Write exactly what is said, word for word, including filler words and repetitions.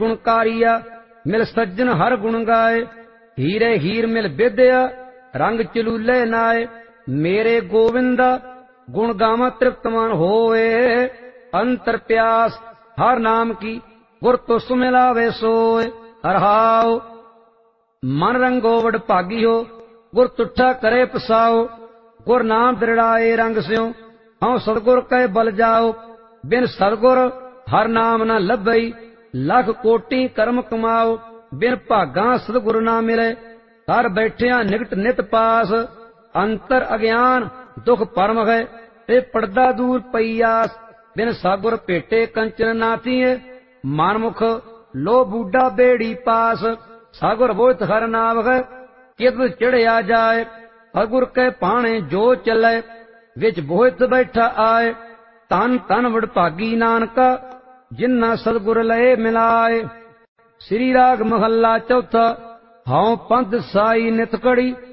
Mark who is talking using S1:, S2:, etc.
S1: गुणकारिया मिल सज्जन हर गुण गाए। हीरे हीर मिल विद्या रंग चलूले नाए। मेरे गोविंदा गुण गावा तृप्त मन होए। अंतर प्यास हर नाम की गुर तुस मिलावे सोए। हरहाओ मन रंगो वड भागी हो गुर तुठा करे पसाओ। गुर नाम दृढ़ाए रंग स्यों हऊँ सतगुर कह बल जाओ। बिन सतगुर हर नाम न लभई लख कोटि कर्म कमाओ। बिन भागा सतगुर ना मिले कर बैठिया निकट नित पास। अंतर अज्ञान दुख परम है ते पड़दा दूर पईयास। बिन सतगुर भेटे कंचन नाथीए मनमुख लो बूढ़ा बेड़ी पास। सतगुर बोहित हर नाम है कित चढ़िया जाए। सतगुर के पाणे जो चले विच बोहित बैठा आए। तन तन वडभागी नानका जिन्ना सतगुर लए मिलाए। श्री राग महला चौथा। हऊँ पंथ साई नित कड़ी